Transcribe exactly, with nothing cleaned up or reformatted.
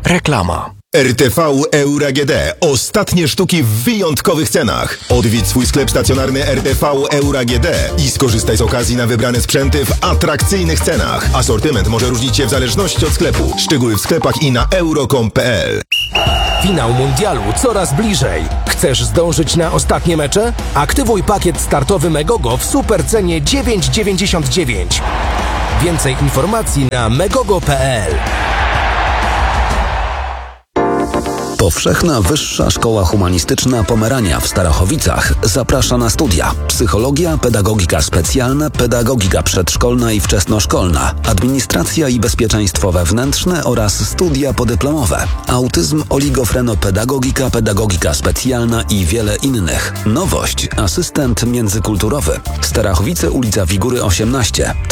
Reklama. R T V Euro A G D. Ostatnie sztuki w wyjątkowych cenach. Odwiedź swój sklep stacjonarny R T V Euro A G D i skorzystaj z okazji na wybrane sprzęty w atrakcyjnych cenach. Asortyment może różnić się w zależności od sklepu. Szczegóły w sklepach i na euro kropka com kropka p l. Finał mundialu coraz bliżej. Chcesz zdążyć na ostatnie mecze? Aktywuj pakiet startowy Megogo w supercenie dziewięć dziewięćdziesiąt dziewięć. Więcej informacji na megogo kropka p l. Powszechna Wyższa Szkoła Humanistyczna Pomerania w Starachowicach zaprasza na studia: psychologia, pedagogika specjalna, pedagogika przedszkolna i wczesnoszkolna, administracja i bezpieczeństwo wewnętrzne oraz studia podyplomowe, autyzm, oligofrenopedagogika, pedagogika specjalna i wiele innych. Nowość: asystent międzykulturowy. Starachowice, ulica Wigury osiemnaście.